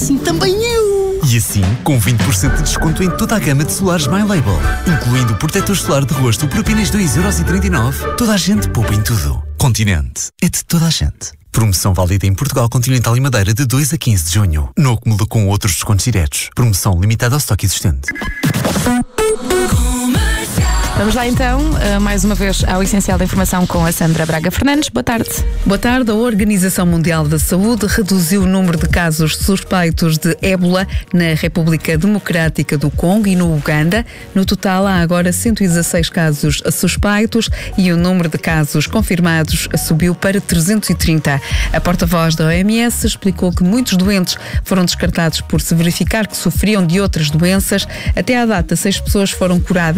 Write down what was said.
assim também eu. E assim, com 20% de desconto em toda a gama de solares My Label, incluindo o protetor solar de rosto por apenas 2,39€. Toda a gente poupa em tudo. Continente é de toda a gente. Promoção válida em Portugal Continental e Madeira de 2 a 15 de junho. No acúmulo com outros descontos diretos. Promoção limitada ao estoque existente. Vamos lá então, mais uma vez, ao essencial da informação com a Sandra Braga Fernandes. Boa tarde. Boa tarde. A Organização Mundial da Saúde reduziu o número de casos suspeitos de ébola na República Democrática do Congo e no Uganda. No total, há agora 116 casos suspeitos e o número de casos confirmados subiu para 330. A porta-voz da OMS explicou que muitos doentes foram descartados por se verificar que sofriam de outras doenças. Até à data, 6 pessoas foram curadas